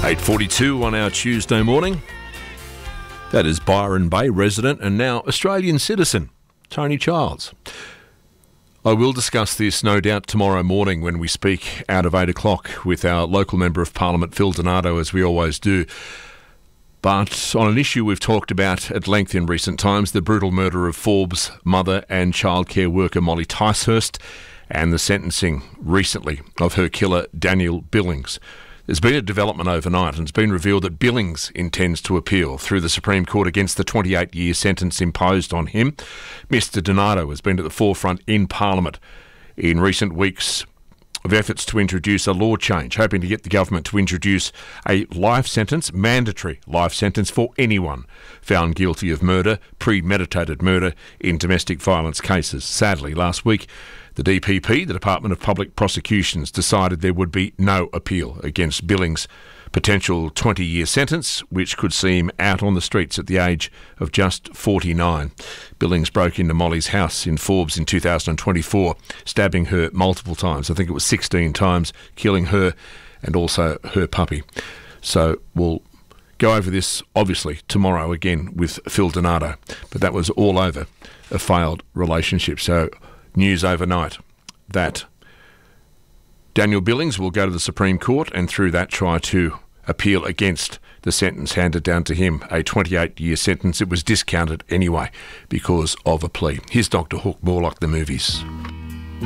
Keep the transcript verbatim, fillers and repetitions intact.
eight forty-two on our Tuesday morning. That is Byron Bay resident and now Australian citizen, Tony Childs. I will discuss this, no doubt, tomorrow morning when we speak out of eight o'clock with our local Member of Parliament, Phil Donato, as we always do. But on an issue we've talked about at length in recent times, the brutal murder of Forbes mother and childcare worker Molly Ticehurst and the sentencing recently of her killer Daniel Billings. There's been a development overnight and it's been revealed that Billings intends to appeal through the Supreme Court against the twenty-eight year sentence imposed on him. Mister Donato has been at the forefront in Parliament in recent weeks of efforts to introduce a law change, hoping to get the government to introduce a life sentence, mandatory life sentence for anyone found guilty of murder, premeditated murder in domestic violence cases. Sadly, last week, the D P P, the Department of Public Prosecutions, decided there would be no appeal against Billings' potential twenty year sentence, which could see him out on the streets at the age of just forty-nine. Billings broke into Molly's house in Forbes in two thousand twenty-four, stabbing her multiple times. I think it was sixteen times, killing her and also her puppy. So we'll go over this, obviously, tomorrow again with Phil Donato. But that was all over a failed relationship. So news overnight that Daniel Billings will go to the Supreme Court and through that try to appeal against the sentence handed down to him, a twenty-eight year sentence. It was discounted anyway because of a plea. Here's Doctor Hook, more like the movies.